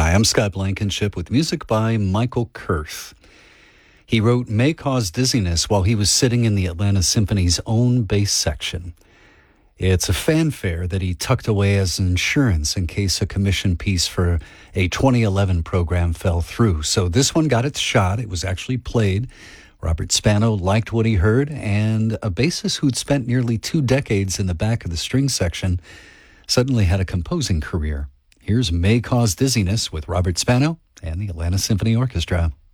Hi, I'm Scott Blankenship with music by Michael Kurth. He wrote May Cause Dizziness while he was sitting in the Atlanta Symphony's own bass section. It's a fanfare that he tucked away as insurance in case a commission piece for a 2011 program fell through. So this one got its shot. It was actually played. Robert Spano liked what he heard, and a bassist who'd spent nearly 2 decades in the back of the string section suddenly had a composing career. Here's May Cause Dizziness with Robert Spano and the Atlanta Symphony Orchestra.